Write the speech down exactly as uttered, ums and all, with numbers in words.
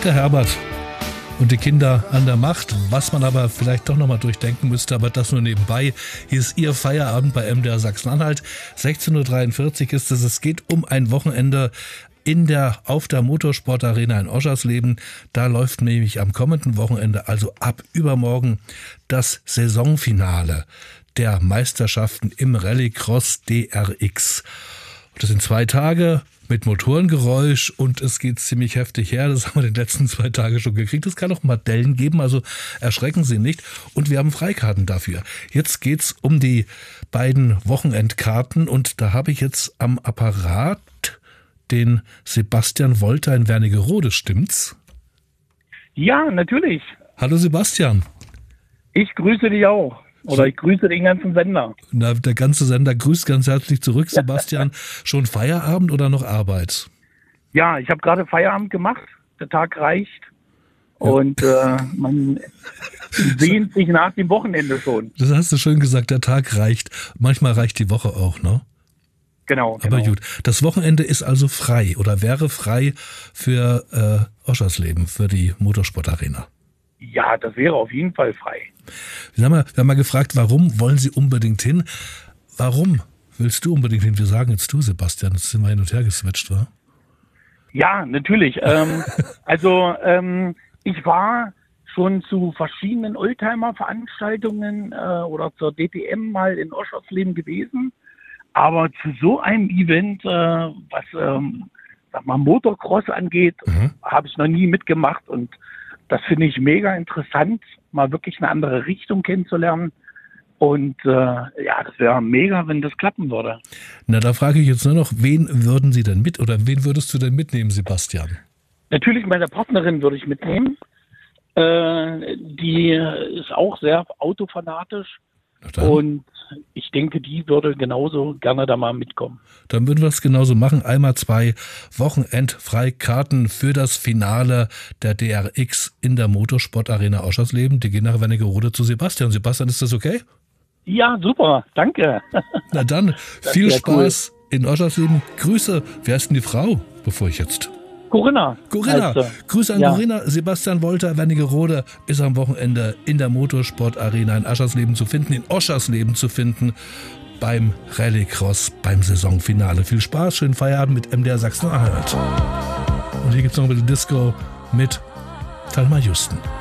Danke, Herbert. Und die Kinder an der Macht, was man aber vielleicht doch nochmal durchdenken müsste, aber das nur nebenbei. Hier ist Ihr Feierabend bei M D R Sachsen-Anhalt. sechzehn Uhr dreiundvierzig ist es. Es geht um ein Wochenende in der, auf der Motorsportarena in Oschersleben. Da läuft nämlich am kommenden Wochenende, also ab übermorgen, das Saisonfinale der Meisterschaften im Rallycross D R X. Das sind zwei Tage mit Motorengeräusch und es geht ziemlich heftig her. Das haben wir den letzten zwei Tagen schon gekriegt. Es kann auch mal Dellen geben, also erschrecken Sie nicht. Und wir haben Freikarten dafür. Jetzt geht's um die beiden Wochenendkarten und da habe ich jetzt am Apparat den Sebastian Wolter in Wernigerode. Stimmt's? Ja, natürlich. Hallo Sebastian. Ich grüße dich auch. Oder ich grüße den ganzen Sender. Na, der ganze Sender grüßt ganz herzlich zurück, Sebastian. Schon Feierabend oder noch Arbeit? Ja, ich habe gerade Feierabend gemacht. Der Tag reicht. Ja. Und äh, man sehnt sich nach dem Wochenende schon. Das hast du schön gesagt, der Tag reicht. Manchmal reicht die Woche auch, ne? Genau. Aber genau. gut, das Wochenende ist also frei oder wäre frei für äh, Oschersleben, für die Motorsportarena. Ja, das wäre auf jeden Fall frei. Wir haben, mal, wir haben mal gefragt, warum wollen Sie unbedingt hin? Warum willst du unbedingt hin? Wir sagen jetzt du, Sebastian, jetzt sind wir hin und her geswitcht, wa? Ja, natürlich. ähm, also ähm, ich war schon zu verschiedenen Oldtimer-Veranstaltungen äh, oder zur D T M mal in Oschersleben gewesen. Aber zu so einem Event, äh, was ähm, sag mal Motocross angeht, mhm. habe ich noch nie mitgemacht und das finde ich mega interessant, mal wirklich eine andere Richtung kennenzulernen. Und äh, ja, das wäre mega, wenn das klappen würde. Na, da frage ich jetzt nur noch, wen würden Sie denn mit oder wen würdest du denn mitnehmen, Sebastian? Natürlich meine Partnerin würde ich mitnehmen. Äh, die ist auch sehr autofanatisch. Und ich denke, die würde genauso gerne da mal mitkommen. Dann würden wir es genauso machen. Einmal zwei Wochenendfreikarten für das Finale der D R X in der Motorsportarena Oschersleben. Die gehen nach Wernigerode zu Sebastian. Sebastian, ist das okay? Ja, super. Danke. Na dann, viel Spaß cool. in Oschersleben. Grüße. Wer ist denn die Frau, bevor ich jetzt... Corinna. Corinna. Also, Grüße an ja. Corinna. Sebastian Wolter, Wernigerode ist am Wochenende in der Motorsportarena in Oschersleben zu finden, in Oschersleben zu finden, beim Rallycross, beim Saisonfinale. Viel Spaß, schönen Feierabend mit M D R Sachsen-Anhalt. Und hier gibt es noch ein bisschen Disco mit Thelma Houston.